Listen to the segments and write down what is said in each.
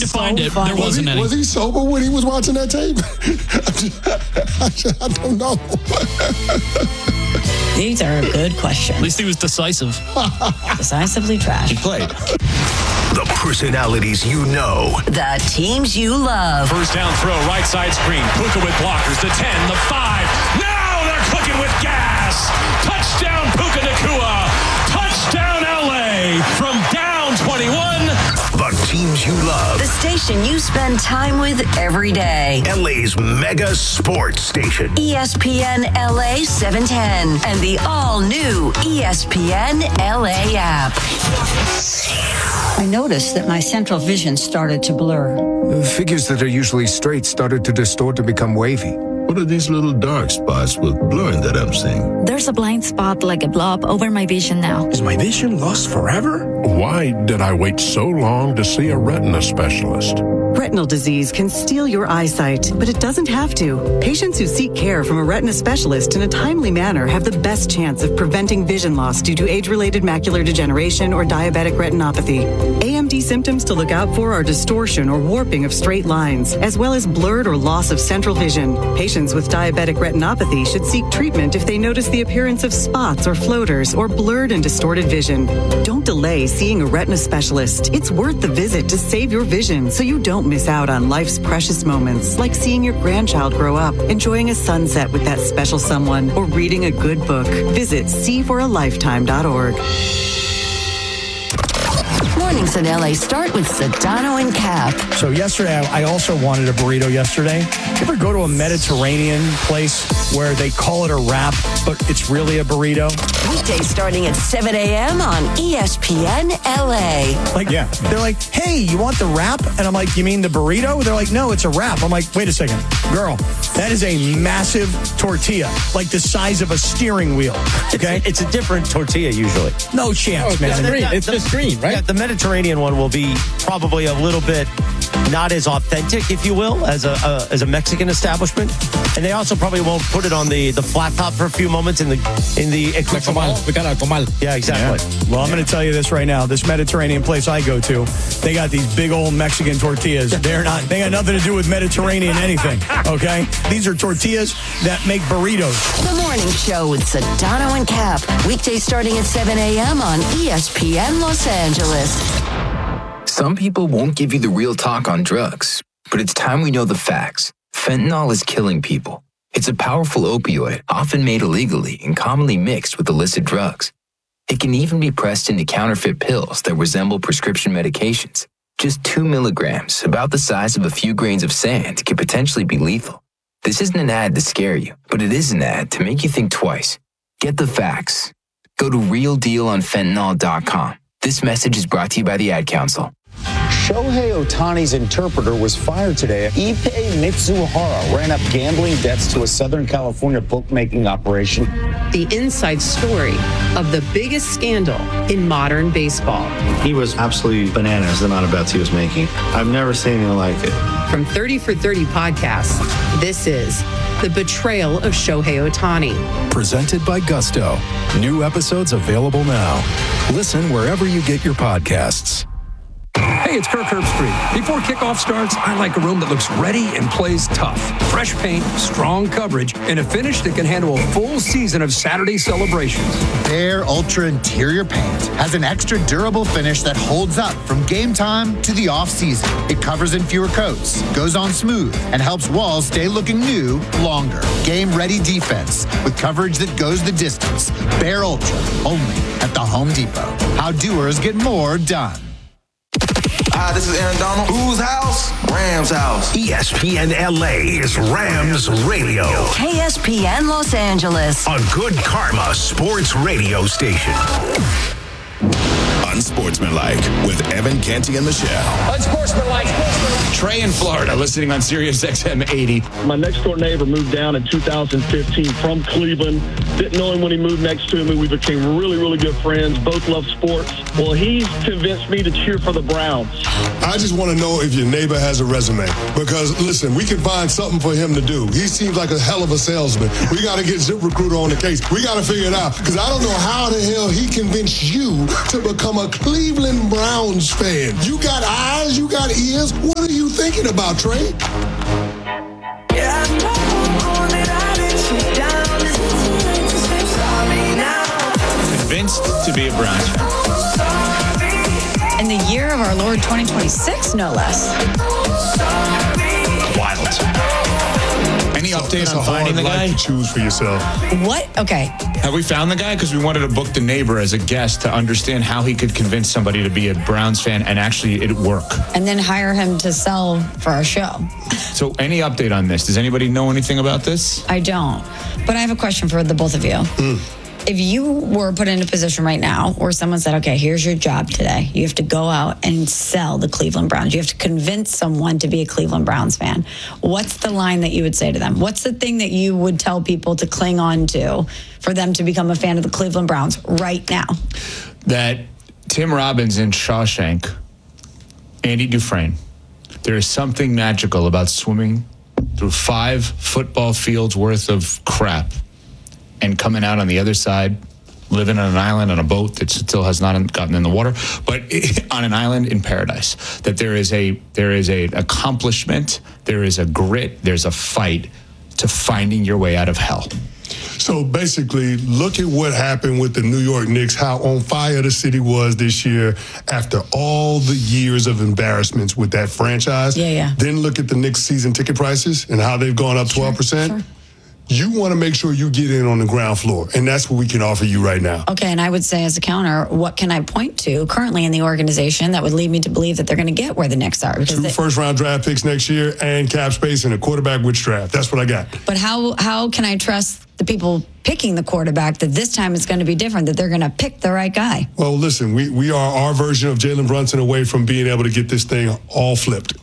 to find it. There wasn't any. Was he sober when he was watching that tape? I don't know. These are good questions. At least he was decisive. Decisively trash. He played. The personalities you know. The teams you love. First down throw, right side screen. Puka with blockers. The 10, the 5. Now they're cooking with gas. Touchdown Puka Nacua. Touchdown LA from down 21. The teams you love. The station you spend time with every day. LA's mega sports station. ESPN LA 710 and the all-new ESPN LA app. I noticed that my central vision started to blur. Figures that are usually straight started to distort to become wavy. What are these little dark spots with blurring that I'm seeing? There's a blind spot like a blob over my vision now. Is my vision lost forever? Why did I wait so long to see a retina specialist? Retinal disease can steal your eyesight, but it doesn't have to. Patients who seek care from a retina specialist in a timely manner have the best chance of preventing vision loss due to age-related macular degeneration or diabetic retinopathy. AMD symptoms to look out for are distortion or warping of straight lines, as well as blurred or loss of central vision. Patients with diabetic retinopathy should seek treatment if they notice the appearance of spots or floaters or blurred and distorted vision. Don't delay seeing a retina specialist. It's worth the visit to save your vision so you don't miss out on life's precious moments, like seeing your grandchild grow up, enjoying a sunset with that special someone, or reading a good book. Visit seeforalifetime.org. Mornings in LA start with Sedano and Cap. So yesterday, I also wanted a burrito yesterday. You ever go to a Mediterranean place where they call it a wrap, but it's really a burrito? Weekdays starting at 7 a.m. on ESPN LA. They're like, hey, you want the wrap? And I'm like, you mean the burrito? They're like, no, it's a wrap. I'm like, wait a second. Girl, that is a massive tortilla, like the size of a steering wheel. Okay? It's a different tortilla usually. No chance, man. It's just green, right? Yeah, the Mediterranean one will be probably a little bit not as authentic, if you will, as a Mexican establishment. And they also probably won't put it on the flat top for a few moments in the comal. Yeah, exactly. Yeah. Well, I'm going to tell you this right now. This Mediterranean place I go to, they got these big old Mexican tortillas. They got nothing to do with Mediterranean anything, okay? These are tortillas that make burritos. The Morning Show with Sedano and Cap. Weekdays starting at 7 a.m. on ESPN Los Angeles. Some people won't give you the real talk on drugs, but it's time we know the facts. Fentanyl is killing people. It's a powerful opioid, often made illegally and commonly mixed with illicit drugs. It can even be pressed into counterfeit pills that resemble prescription medications. Just 2 milligrams, about the size of a few grains of sand, could potentially be lethal. This isn't an ad to scare you, but it is an ad to make you think twice. Get the facts. Go to realdealonfentanyl.com. This message is brought to you by the Ad Council. Shohei Ohtani's interpreter was fired today. Ippei Mitsuhara ran up gambling debts to a Southern California bookmaking operation. The inside story of the biggest scandal in modern baseball. He was absolutely bananas, the amount of bets he was making. I've never seen anything like it. From 30 for 30 podcasts, this is The Betrayal of Shohei Ohtani. Presented by Gusto. New episodes available now. Listen wherever you get your podcasts. Hey, it's Kirk Herbstreit. Before kickoff starts, I like a room that looks ready and plays tough. Fresh paint, strong coverage, and a finish that can handle a full season of Saturday celebrations. Behr Ultra Interior Paint has an extra durable finish that holds up from game time to the off-season. It covers in fewer coats, goes on smooth, and helps walls stay looking new longer. Game-ready defense with coverage that goes the distance. Behr Ultra, only at the Home Depot. How doers get more done. Hi, this is Aaron Donald. Whose house? Rams house. ESPN LA is Rams Radio. KSPN Los Angeles. A good karma sports radio station. Unsportsmanlike with Evan Canty and Michelle. Unsportsmanlike. Trey in Florida, listening on Sirius XM 80. My next door neighbor moved down in 2015 from Cleveland. Didn't know him when he moved next to me. We became really, really good friends. Both love sports. Well, he's convinced me to cheer for the Browns. I just want to know if your neighbor has a resume. Because, listen, we can find something for him to do. He seems like a hell of a salesman. We got to get ZipRecruiter on the case. We got to figure it out. Because I don't know how the hell he convinced you to become a Cleveland Browns fan. You got eyes, you got ears. What are you thinking about, Trey? Convinced to be a Browns fan. In the year of our Lord 2026, no less. Wild. Any update on finding the guy? To choose for yourself. What? Okay. Have we found the guy? Because we wanted to book the neighbor as a guest to understand how he could convince somebody to be a Browns fan and actually it work. And then hire him to sell for our show. So any update on this? Does anybody know anything about this? I don't. But I have a question for the both of you. If you were put in a position right now where someone said, okay, here's your job today. You have to go out and sell the Cleveland Browns. You have to convince someone to be a Cleveland Browns fan. What's the line that you would say to them? What's the thing that you would tell people to cling on to for them to become a fan of the Cleveland Browns right now? That Tim Robbins in Shawshank, Andy Dufresne, there is something magical about swimming through 5 football fields worth of crap and coming out on the other side, living on an island on a boat that still has not gotten in the water, but on an island in paradise. That there is a accomplishment, there is a grit, there's a fight to finding your way out of hell. So basically, look at what happened with the New York Knicks, how on fire the city was this year after all the years of embarrassments with that franchise. Yeah. Then look at the Knicks season ticket prices and how they've gone up 12%. Sure. You want to make sure you get in on the ground floor, and that's what we can offer you right now. Okay, and I would say as a counter, what can I point to currently in the organization that would lead me to believe that they're going to get where the Knicks are? Because 2 first-round draft picks next year and cap space and a quarterback which draft. That's what I got. But how can I trust the people picking the quarterback that this time it's going to be different, that they're going to pick the right guy? Well, listen, we are our version of Jalen Brunson away from being able to get this thing all flipped.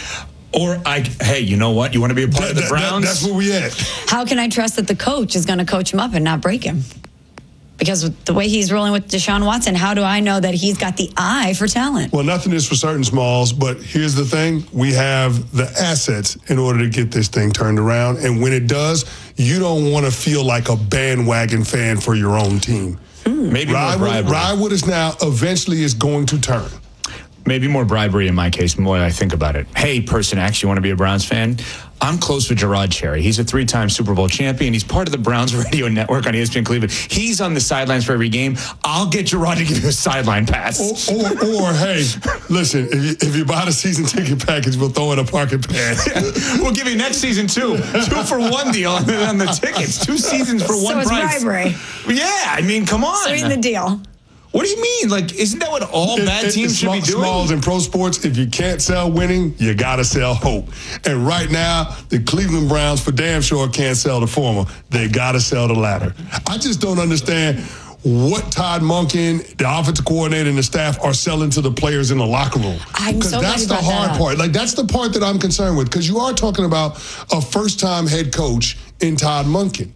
Or, hey, you know what? You want to be a part of the Browns? That's where we at. How can I trust that the coach is going to coach him up and not break him? Because with the way he's rolling with Deshaun Watson, how do I know that he's got the eye for talent? Well, nothing is for certain, Smalls, but here's the thing. We have the assets in order to get this thing turned around. And when it does, you don't want to feel like a bandwagon fan for your own team. Maybe more bribery. Ride with us now. Eventually, it's going to turn. Maybe more bribery in my case, the more I think about it. Hey, person X, you want to be a Browns fan? I'm close with Gerard Cherry. He's a 3-time Super Bowl champion. He's part of the Browns radio network on ESPN Cleveland. He's on the sidelines for every game. I'll get Gerard to give you a sideline pass. Or hey, listen, if you buy the season ticket package, we'll throw in a parking pan. We'll give you next season, 2 for 1 deal on the tickets. 2 seasons for one price. So it's bribery. Yeah, I mean, come on. So in the deal. What do you mean? Like, isn't that what all bad teams should be doing? Smalls in pro sports, if you can't sell winning, you got to sell hope. And right now, the Cleveland Browns for damn sure can't sell the former. They got to sell the latter. I just don't understand what Todd Monken, the offensive coordinator, and the staff are selling to the players in the locker room. Because that's the hard part. Like, that's the part that I'm concerned with, because you are talking about a first-time head coach in Todd Monken.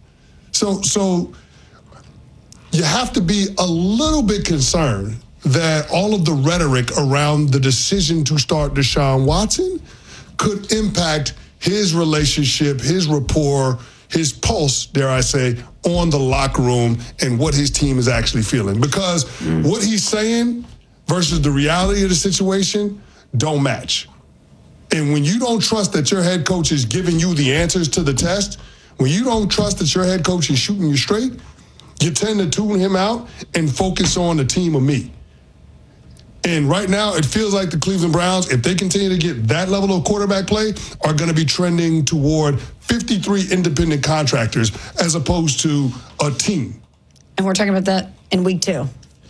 So you have to be a little bit concerned that all of the rhetoric around the decision to start Deshaun Watson could impact his relationship, his rapport, his pulse, dare I say, on the locker room and what his team is actually feeling. Because what he's saying versus the reality of the situation don't match. And when you don't trust that your head coach is giving you the answers to the test, when you don't trust that your head coach is shooting you straight, you tend to tune him out and focus on the team of me. And right now, it feels like the Cleveland Browns, if they continue to get that level of quarterback play, are going to be trending toward 53 independent contractors as opposed to a team. And we're talking about that in week 2.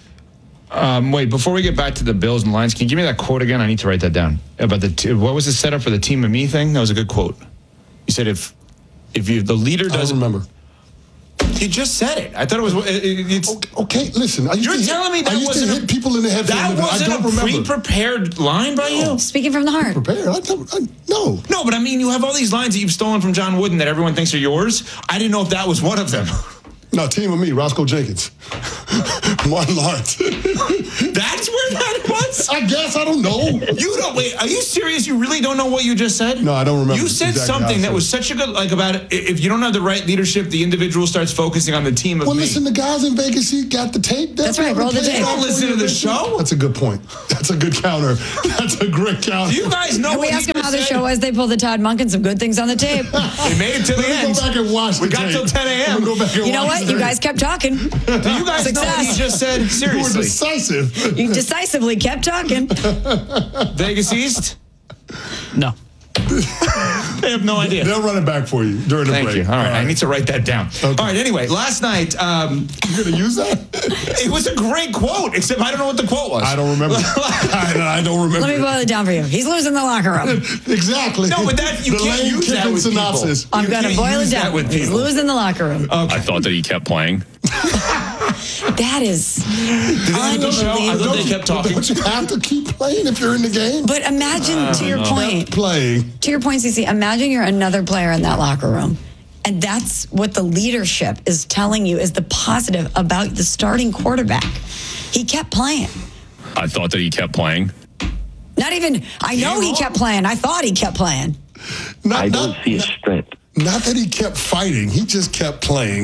Wait, before we get back to the Bills and Lions, can you give me that quote again? I need to write that down. About what was the setup for the team of me thing? That was a good quote. You said if the leader doesn't... I don't remember. You just said it. I thought it was. It's okay. Listen, you're telling me that wasn't hit people in the head. That wasn't a remember. Pre-prepared line by you. Speaking from the heart. Prepared? No. No, but I mean, you have all these lines that you've stolen from John Wooden that everyone thinks are yours. I didn't know if that was one of them. No, team of me, Roscoe Jenkins. Martin Lawrence. That's where that was? I guess. I don't know. You don't, wait, are you serious? You really don't know what you just said? No, I don't remember. You said something that was such a good, like about if you don't have the right leadership, the individual starts focusing on the team of me. Well, listen, the guys in Vegas, he got the tape. That's right, roll the tape. You don't listen to the show? That's a good point. That's a good counter. That's a great counter. Do you guys know we ask them how the show was. They pulled the Todd Monken some good things on the tape. They made it to the end. Go back and watch we got till 10 a.m. Go back and you know watch what? You guys kept talking. Do you guys know what he just said? Seriously. You were decisive. You decisively kept talking. Vegas East? No. They have no idea. They'll run it back for you during the break. Thank you. All right. I need to write that down. Okay. All right. Anyway, last night. You're going to use that? It was a great quote, except I don't know what the quote was. I don't remember. I don't remember. Let me boil it down for you. He's losing the locker room. Exactly. No, but that you can't use that with synopsis. people. I'm going to boil it down. He's losing the locker room. Okay. I thought that he kept playing. That is unbelievable. I thought they kept talking. Don't you have to keep playing if you're in the game? But imagine, to your point. Playing. To your point, CC, imagine you're another player in that locker room. And that's what the leadership is telling you is the positive about the starting quarterback. He kept playing. I thought that he kept playing. Not even, I know he kept playing. I thought he kept playing. I don't see his strength. Not that he kept fighting. He just kept playing.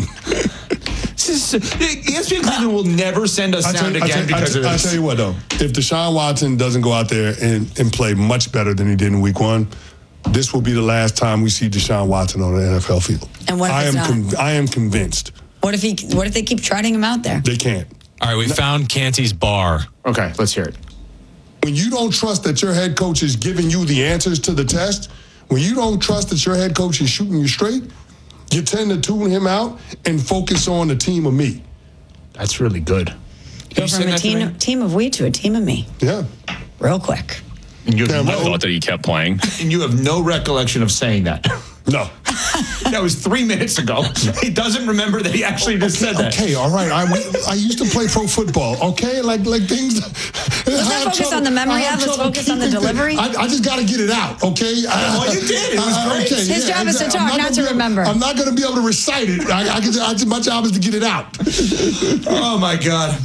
ESPN Cleveland will never send us sound again because of this. I'll tell you what, though. If Deshaun Watson doesn't go out there and play much better than he did in week one, this will be the last time we see Deshaun Watson on the NFL field. And what if it's not? I am convinced. What if they keep trotting him out there? They can't. All right, we found Canty's bar. Okay, let's hear it. When you don't trust that your head coach is giving you the answers to the test, when you don't trust that your head coach is shooting you straight, you tend to tune him out and focus on the team of me. That's really good. Go from a team of we to a team of me. Yeah. Real quick. I thought that he kept playing. And you have no recollection of saying that. No. That was 3 minutes ago. He doesn't remember that he actually just said that. Okay, all right. I used to play pro football, okay? Like things. Let's not focus on the memory of. Let's focus on the delivery. I just got to get it out, okay? Well, you did. It was great. Okay, his job is to talk, not to remember. I'm not going to be able to recite it. My job is to get it out. Oh, my God.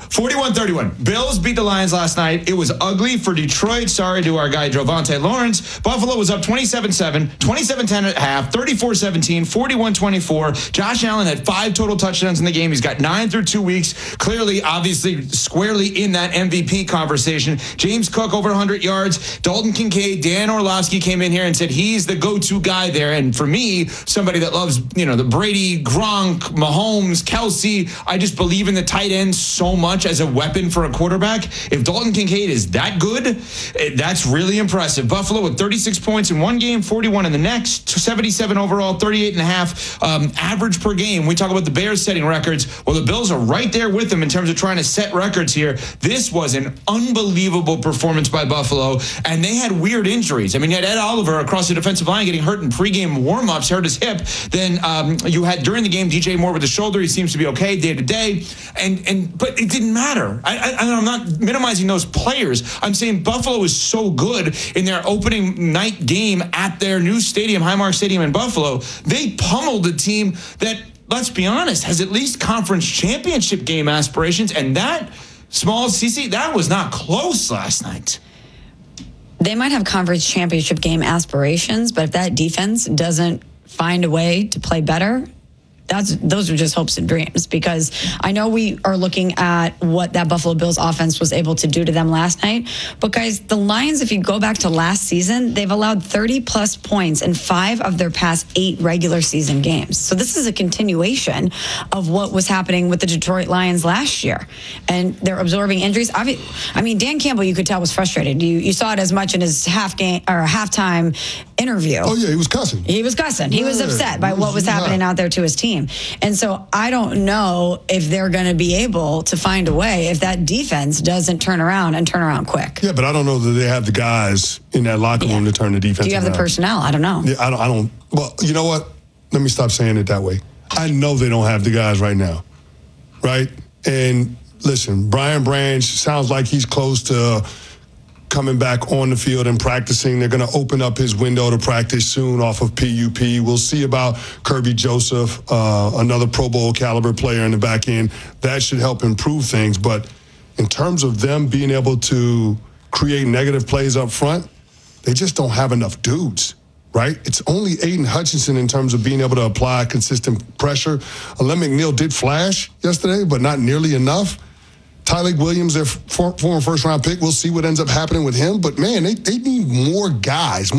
41-31. Bills beat the Lions last night. It was ugly for Detroit. Sorry to our guy, Jovante Lawrence. Buffalo was up 27-7, 27-10 at half, 34-17, 41-24. Josh Allen had 5 total touchdowns in the game. He's got 9 through 2 weeks. Clearly, obviously, squarely in that MVP conversation. James Cook over 100 yards. Dalton Kincaid, Dan Orlovsky came in here and said he's the go-to guy there. And for me, somebody that loves, the Brady, Gronk, Mahomes, Kelsey, I just believe in the tight end so much as a weapon for a quarterback. If Dalton Kincaid is that good, that's really impressive. Buffalo with 36 points in one game, 41 in the next, 77 overall, 38.5 average per game. We talk about the Bears setting records. Well, the Bills are right there with them in terms of trying to set records here. This was an unbelievable performance by Buffalo, and they had weird injuries. I mean, you had Ed Oliver across the defensive line getting hurt in pregame warm-ups, hurt his hip. Then you had during the game DJ Moore with the shoulder. He seems to be okay day to day, but it didn't matter. I'm not minimizing those players. I'm saying Buffalo is so good in their opening night game at their new stadium, Highmark Stadium in Buffalo. They pummeled a team that, let's be honest, has at least conference championship game aspirations. And that, small CC, that was not close last night. They might have conference championship game aspirations, but if that defense doesn't find a way to play better, those are just hopes and dreams, because I know we are looking at what that Buffalo Bills offense was able to do to them last night. But guys, the Lions, if you go back to last season, they've allowed 30 plus points in 5 of their past 8 regular season games. So this is a continuation of what was happening with the Detroit Lions last year. And they're absorbing injuries. I mean, Dan Campbell, you could tell, was frustrated. You saw it as much in his halftime interview. Oh, yeah, he was cussing. He was cussing. He was upset by what was happening out there to his team. And so I don't know if they're going to be able to find a way if that defense doesn't turn around quick. Yeah, but I don't know that they have the guys in that locker room to turn the defense around. Do you have the personnel? I don't know. Yeah, I don't. Well, you know what? Let me stop saying it that way. I know they don't have the guys right now, right? And listen, Brian Branch sounds like he's close to coming back on the field and practicing. They're going to open up his window to practice soon off of PUP. We'll see about Kirby Joseph, another Pro Bowl caliber player in the back end. That should help improve things. But in terms of them being able to create negative plays up front, they just don't have enough dudes, right? It's only Aiden Hutchinson in terms of being able to apply consistent pressure. Alem McNeil did flash yesterday, but not nearly enough. Tyleik Williams, their former first-round pick, we'll see what ends up happening with him. But, man, they need more guys,